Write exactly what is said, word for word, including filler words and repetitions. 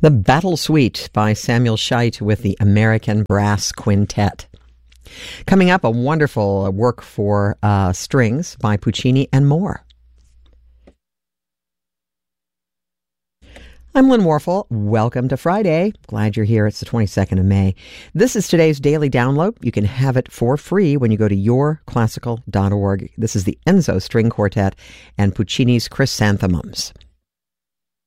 The Battle Suite by Samuel Scheidt with the American Brass Quintet. Coming up, a wonderful work for uh, strings by Puccini and more. I'm Lynn Warfel. Welcome to Friday. Glad you're here. It's the twenty-second of May. This is today's daily download. You can have it for free when you go to your classical dot org. This is the Enzo String Quartet and Puccini's Chrysanthemums.